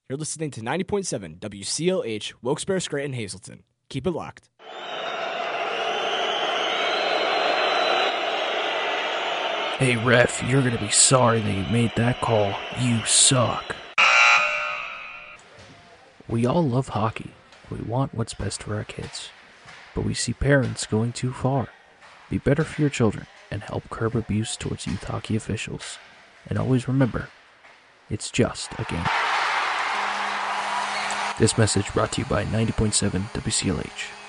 You're listening to 90.7 WCLH, Wilkes-Barre, Scranton, Hazleton. Keep it locked. Hey ref, you're gonna be sorry that you made that call. You suck. We all love hockey. We want what's best for our kids. But we see parents going too far. Be better for your children and help curb abuse towards youth hockey officials. And always remember, it's just a game. This message brought to you by 90.7 WCLH.